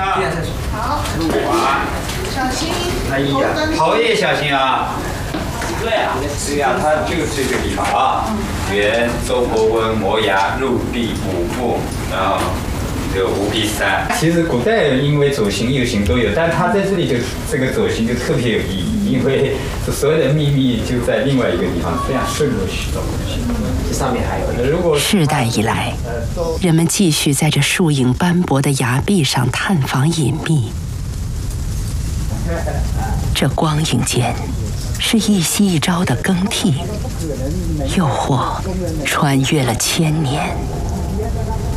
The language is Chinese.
啊！ 好， 哇， 小心。 哎呀，头也小心啊！对呀，它就是这个地方啊，圆、周伯温、摩崖、陆地、五步，然后有五比三。其实古代人因为左行右行都有，但他在这里就这个左行就特别有意义，因为所有的秘密就在另外一个地方，这样顺路去走。这上面还有，如果世代以来，人们继续在这树影斑驳的崖壁上探访隐秘。这光影间，是一夕一朝的更替，又或穿越了千年。